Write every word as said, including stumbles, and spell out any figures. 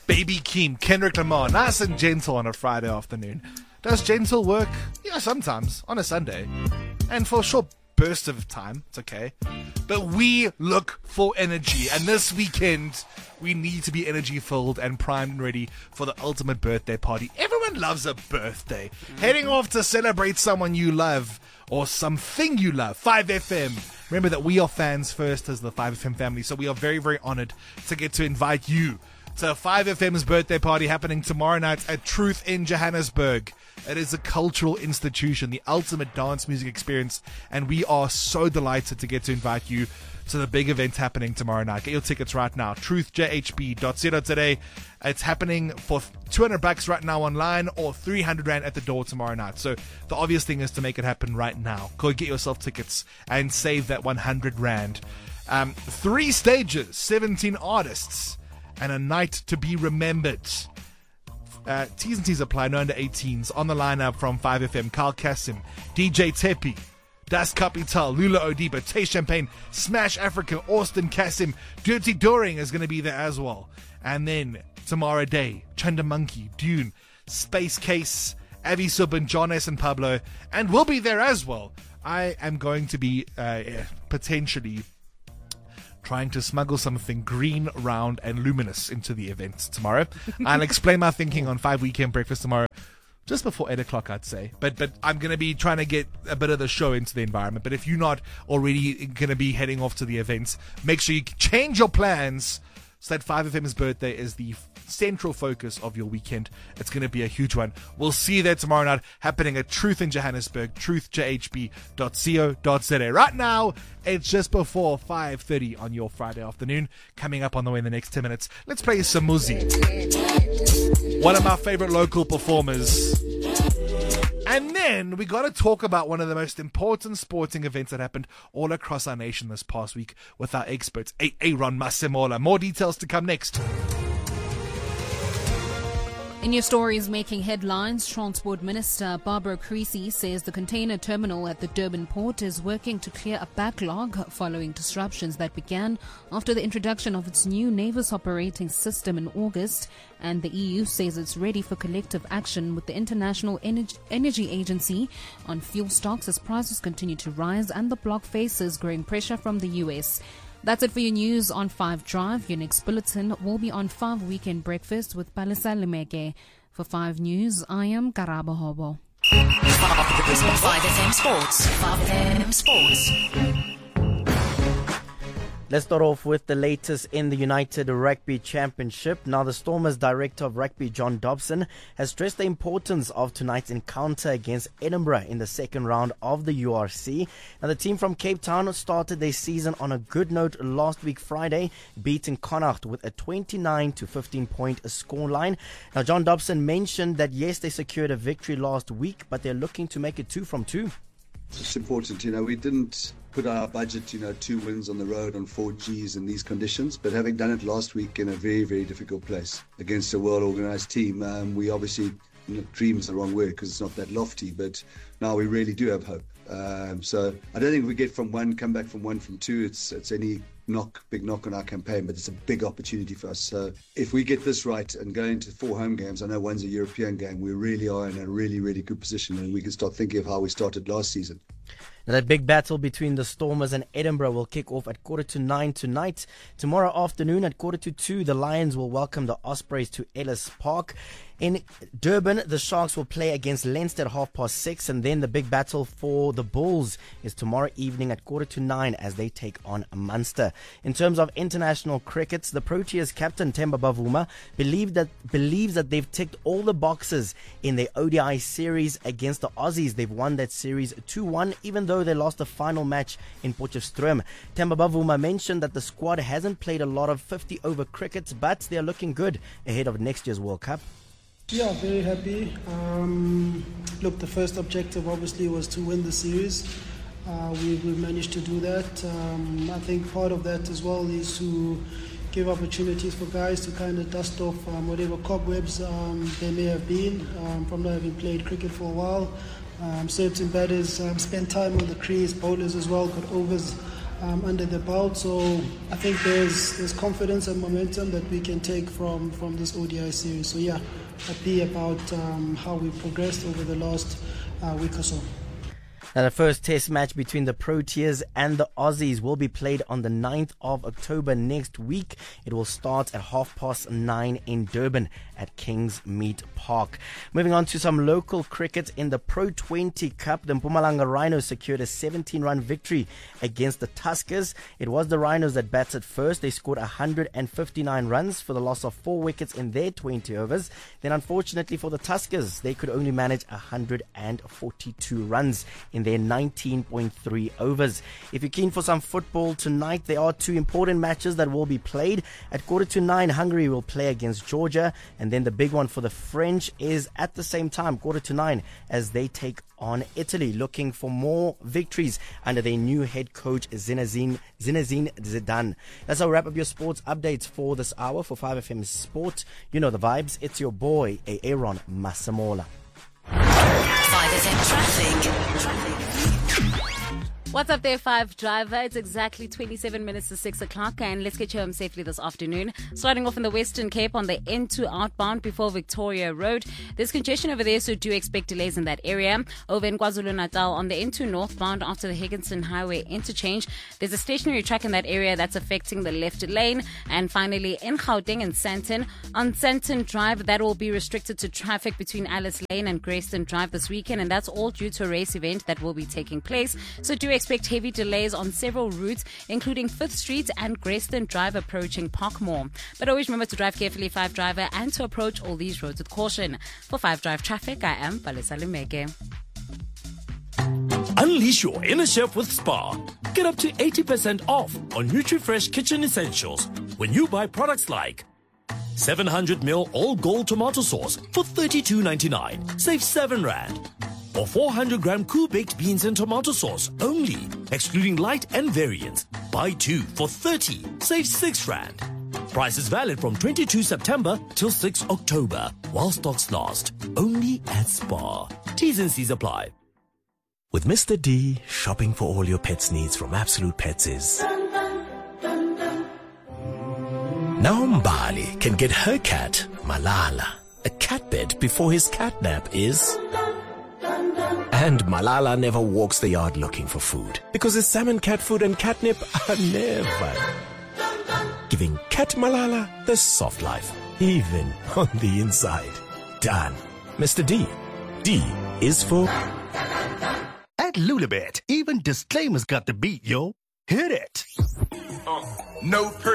Baby Keem, Kendrick Lamar, nice and gentle on a Friday afternoon. Does gentle work? Yeah, sometimes, on a Sunday. And for a short burst of time, it's okay. But we look for energy, and this weekend, we need to be energy-filled and primed and ready for the ultimate birthday party. Everyone loves a birthday. Mm-hmm. Heading off to celebrate someone you love or something you love. five F M. Remember that we are fans first as the five F M family, so we are very, very honored to get to invite you to five F M's birthday party happening tomorrow night at Truth in Johannesburg. It is a cultural institution, the ultimate dance music experience, and we are so delighted to get to invite you to the big event happening tomorrow night. Get your tickets right now, truth j h b dot co dot za. It's happening for two hundred bucks right now online or three hundred rand at the door tomorrow night. So the obvious thing is to make it happen right now. Go get yourself tickets and save that one hundred rand. Um, three stages, seventeen artists, and a night to be remembered. Uh, T's and T's apply, no under eighteens. On the lineup from five F M, Carl Kassim, D J Tepi, Das Capital, Lula Odiba, Tay Champagne, Smash Africa, Austin Kassim, Dirty Doring is going to be there as well. And then Tamara Day, Chanda Monkey, Dune, Space Case, Avi Subin, John S. and Pablo, and we'll be there as well. I am going to be uh, potentially trying to smuggle something green, round, and luminous into the event tomorrow. I'll explain my thinking on five Weekend Breakfast tomorrow, just before eight o'clock, I'd say. But but I'm going to be trying to get a bit of the show into the environment. But if you're not already going to be heading off to the events, make sure you change your plans so that five F M's birthday is the central focus of your weekend. It's going to be a huge one. We'll see you there tomorrow night, happening at Truth in Johannesburg, truth j h b dot co dot za. Right now, it's just before five thirty on your Friday afternoon. Coming up on the way in the next ten minutes, let's play some Muzi, one of my favorite local performers. And then we got to talk about one of the most important sporting events that happened all across our nation this past week with our experts, Aaron Masemola. More details to come next. In your stories making headlines, Transport Minister Barbara Creecy says the container terminal at the Durban port is working to clear a backlog following disruptions that began after the introduction of its new Navis operating system in August, and the E U says it's ready for collective action with the International Ener- Energy Agency on fuel stocks as prices continue to rise and the bloc faces growing pressure from the U S. That's it for your news on five Drive. Your next bulletin will be on five Weekend Breakfast with Palisa Lemeke. For five News, I am Karaba Hobo. five F M Sports. five F M Sports. Let's start off with the latest in the United Rugby Championship. Now, the Stormers Director of Rugby, John Dobson, has stressed the importance of tonight's encounter against Edinburgh in the second round of the U R C. Now, the team from Cape Town started their season on a good note last week Friday, beating Connacht with a twenty-nine to fifteen point scoreline. Now, John Dobson mentioned that yes, they secured a victory last week, but they're looking to make it two from two. It's important, you know, we didn't put our budget, you know, two wins on the road on four Gs in these conditions, but having done it last week in a very, very difficult place against a well-organised team, um, we obviously, you know, dream's the wrong word because it's not that lofty, but now we really do have hope. Um, so I don't think we get from one, come back from one, from two, it's it's any knock, big knock on our campaign, but it's a big opportunity for us. So if we get this right and go into four home games, I know one's a European game, we really are in a really, really good position and we can start thinking of how we started last season. Now, that big battle between the Stormers and Edinburgh will kick off at quarter to nine tonight. Tomorrow afternoon at quarter to two, the Lions will welcome the Ospreys to Ellis Park. In Durban, the Sharks will play against Leinster at half past six, and then the big battle for the Bulls is tomorrow evening at quarter to nine as they take on Munster. In terms of international cricket, the Proteas captain Themba Bavuma believe that, believes that they've ticked all the boxes in their O D I series against the Aussies. They've won that series two one, even though they lost the final match in Potchefstroom. Themba Bavuma mentioned that the squad hasn't played a lot of fifty over cricket, but they're looking good ahead of next year's World Cup. Yeah, very happy. Um, look, the first objective obviously was to win the series. Uh, we, we managed to do that. Um, I think part of that as well is to give opportunities for guys to kind of dust off um, whatever cobwebs um, there may have been um, from not having played cricket for a while. Um, certain batters um, spent time on the crease, bowlers as well got overs um, under the belt. So I think there's there's confidence and momentum that we can take from, from this O D I series. So yeah, happy about um, how we progressed over the last uh, week or so. Now, the first test match between the Proteas and the Aussies will be played on the ninth of October next week. It will start at half past nine in Durban at Kingsmead Park. Moving on to some local cricket in the Pro twenty Cup, the Mpumalanga Rhinos secured a seventeen-run victory against the Tuskers. It was the Rhinos that batted first. They scored one hundred fifty-nine runs for the loss of four wickets in their twenty overs. Then, unfortunately for the Tuskers, they could only manage one hundred forty-two runs in their nineteen point three overs. If you're keen for some football tonight, there are two important matches that will be played. At quarter to nine, Hungary will play against Georgia, and then the big one for the French is at the same time, quarter to nine, as they take on Italy, looking for more victories under their new head coach Zinedine, Zinedine Zidane. That's how we wrap up your sports updates for this hour for five F M Sport. You know the vibes. It's your boy, Aaron Masamola. five F M traffic. Traffic. What's up there, Five Driver? It's exactly twenty-seven minutes to six o'clock, and let's get you home safely this afternoon. Starting off in the Western Cape on the N two outbound before Victoria Road. There's congestion over there, so do expect delays in that area. Over in KwaZulu-Natal on the N two northbound after the Higginson Highway interchange, there's a stationary track in that area that's affecting the left lane. And finally, in Gauteng and Sandton, on Sandton Drive, that will be restricted to traffic between Alice Lane and Grayston Drive this weekend, and that's all due to a race event that will be taking place. So do expect heavy delays on several routes, including fifth Street and Grayston Drive approaching Parkmore. But always remember to drive carefully, Five Driver, and to approach all these roads with caution. For Five Drive Traffic, I am Palesa Limeke. Unleash your inner chef with Spar. Get up to eighty percent off on NutriFresh kitchen essentials when you buy products like seven hundred milliliters all gold tomato sauce for thirty-two ninety-nine. Save seven rand. Or four hundred gram cool baked beans and tomato sauce only, excluding light and variants. Buy two for thirty. Save six rand. Price is valid from twenty-second September till sixth October, while stocks last. Only at Spar. T's and C's apply. With Mister D, shopping for all your pet's needs from Absolute Pets is... Now Mbali can get her cat, Malala, a cat bed before his cat nap is... And Malala never walks the yard looking for food, because his salmon cat food and catnip are never. Giving Cat Malala the soft life, even on the inside. Done. Mister D. D is for... At Lulabet, even disclaimers got the beat, yo. Hit it. No person.